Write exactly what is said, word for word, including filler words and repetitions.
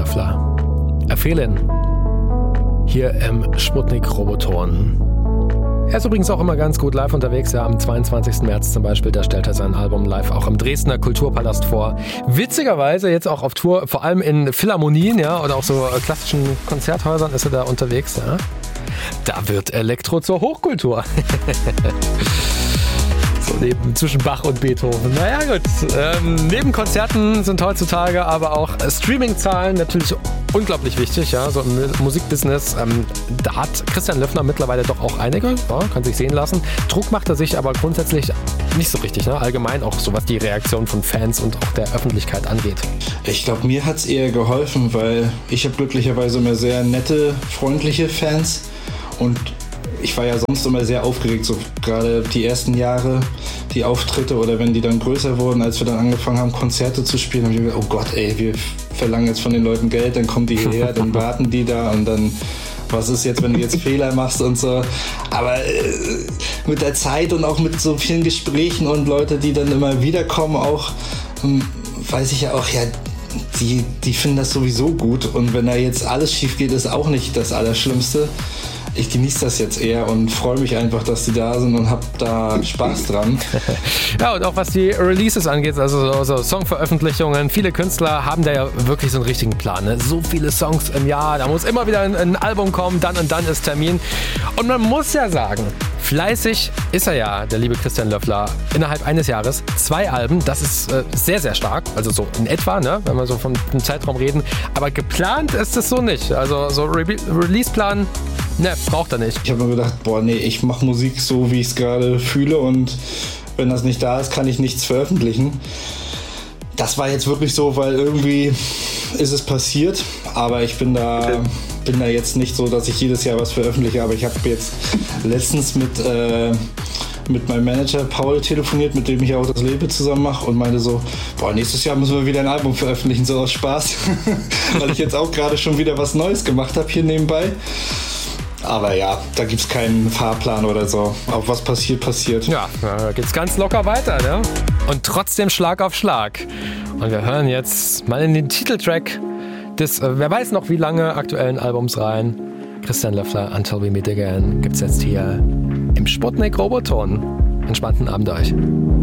Löffler. A Feeling. Hier im Sputnik Roboton. Er ist übrigens auch immer ganz gut live unterwegs. Ja, am zweiundzwanzigsten März zum Beispiel, da stellt er sein Album live auch im Dresdner Kulturpalast vor. Witzigerweise jetzt auch auf Tour, vor allem in Philharmonien, ja, oder auch so klassischen Konzerthäusern ist er da unterwegs. Ja. Da wird Elektro zur Hochkultur. So neben, zwischen Bach und Beethoven. Naja gut, ähm, neben Konzerten sind heutzutage aber auch Streaming-Zahlen natürlich unglaublich wichtig, ja, so im Musikbusiness. Ähm, da hat Christian Löffler mittlerweile doch auch einige, ja, kann sich sehen lassen. Druck macht er sich aber grundsätzlich nicht so richtig, ne? Allgemein auch so, was die Reaktion von Fans und auch der Öffentlichkeit angeht. Ich glaube, mir hat es eher geholfen, weil ich habe glücklicherweise immer sehr nette, freundliche Fans und ich war ja sonst immer sehr aufgeregt, so gerade die ersten Jahre, die Auftritte oder wenn die dann größer wurden, als wir dann angefangen haben, Konzerte zu spielen, habe ich mir gedacht, oh Gott, ey, wir verlangen jetzt von den Leuten Geld, dann kommen die hierher, dann warten die da und dann, was ist jetzt, wenn du jetzt Fehler machst und so. Aber äh, mit der Zeit und auch mit so vielen Gesprächen und Leute, die dann immer wiederkommen, auch, hm, weiß ich ja auch, ja, die, die finden das sowieso gut und wenn da jetzt alles schief geht, ist auch nicht das Allerschlimmste. Ich genieße das jetzt eher und freue mich einfach, dass die da sind und habe da Spaß dran. Ja, und auch was die Releases angeht, also so, so Songveröffentlichungen. Viele Künstler haben da ja wirklich so einen richtigen Plan. Ne? So viele Songs im Jahr, da muss immer wieder ein, ein Album kommen, dann und dann ist Termin. Und man muss ja sagen, fleißig ist er ja, der liebe Christian Löffler, innerhalb eines Jahres. Zwei Alben, das ist äh, sehr, sehr stark. Also so in etwa, ne? Wenn wir so von einem Zeitraum reden. Aber geplant ist es so nicht. Also so Re- Release-Plan, ne, braucht er nicht. Ich habe mir gedacht, boah, nee, ich mache Musik so, wie ich es gerade fühle und wenn das nicht da ist, kann ich nichts veröffentlichen. Das war jetzt wirklich so, weil irgendwie ist es passiert, aber ich bin da, okay. bin da jetzt nicht so, dass ich jedes Jahr was veröffentliche, aber ich habe jetzt letztens mit, äh, mit meinem Manager Paul telefoniert, mit dem ich auch das Label zusammen mache und meinte so, boah, nächstes Jahr müssen wir wieder ein Album veröffentlichen, so aus Spaß, weil ich jetzt auch gerade schon wieder was Neues gemacht habe hier nebenbei. Aber ja, da gibt es keinen Fahrplan oder so. Auch was passiert, passiert. Ja, da geht's ganz locker weiter, ne? Und trotzdem Schlag auf Schlag. Und wir hören jetzt mal in den Titeltrack des, äh, wer weiß noch wie lange, aktuellen Albums rein. Christian Löffler, Until We Meet Again, gibt's jetzt hier im Sputnik Roboton. Entspannten Abend euch.